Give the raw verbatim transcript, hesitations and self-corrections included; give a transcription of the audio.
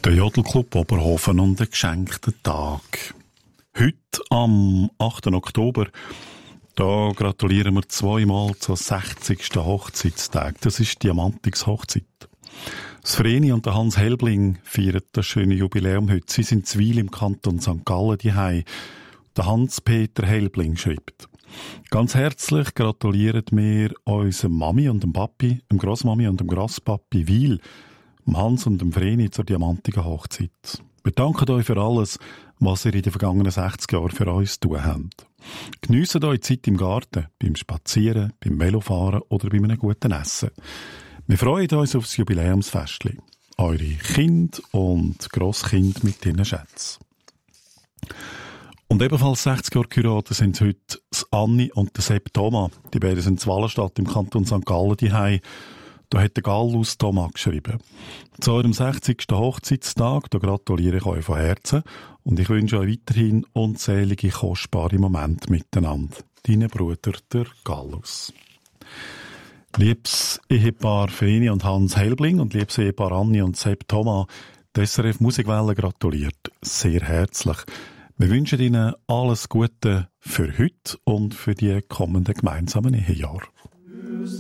Der Jodelclub Oberhofen und der geschenkte Tag. Heute, am achten Oktober, da gratulieren wir zweimal zur sechzigsten Hochzeitstag. Das ist die Diamantix Hochzeit. Das Vreni und der Hans Helbling feiern das schöne Jubiläum heute. Sie sind Zwil im Kanton Sankt Gallen diehei. Der Hans-Peter Helbling schreibt: Ganz herzlich gratulieren wir unserem Mami und dem Papi, dem Grossmami und dem Grosspapi Wil, dem Hans und dem Vreni zur diamantigen Hochzeit. Wir danken euch für alles, was ihr in den vergangenen sechzig Jahren für uns tun habt. Geniessen eure Zeit im Garten, beim Spazieren, beim Velofahren oder bei einem guten Essen. Wir freuen uns auf das Jubiläumsfestli. Eure Kinder und Grosskind mit ihren Schätzen. Und ebenfalls sechzig Jahre geheiratet sind heute das Anni und der Sepp Thomas. Die beiden sind in Wallenstadt im Kanton Sankt Gallen diehei. Da hat der Gallus Thomas geschrieben: Zu eurem sechzigsten Hochzeitstag, da gratuliere ich euch von Herzen und ich wünsche euch weiterhin unzählige kostbare Momente miteinander. Dein Bruder, der Gallus. Liebes Ehepaar Vreni und Hans Helbling und liebes Ehepaar Anni und Sepp Thomas, die S R F Musikwelle gratuliert sehr herzlich. Wir wünschen Ihnen alles Gute für heute und für die kommenden gemeinsamen Ehejahre.